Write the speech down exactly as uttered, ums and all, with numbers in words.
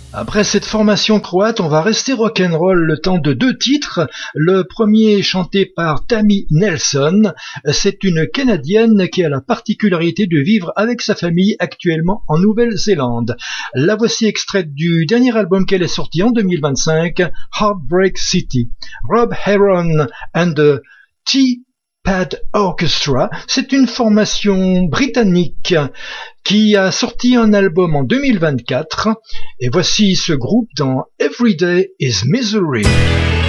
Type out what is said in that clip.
Après cette formation croate, on va rester rock'n'roll le temps de deux titres. Le premier est chanté par Tammy Nelson. C'est une Canadienne qui a la particularité de vivre avec sa famille actuellement en Nouvelle-Zélande. La voici extraite du dernier album qu'elle est sorti en deux mille vingt-cinq, Heartbreak City. Rob Heron and the T Pad Orchestra, c'est une formation britannique qui a sorti un album en deux mille vingt-quatre et voici ce groupe dans Every Day is Misery.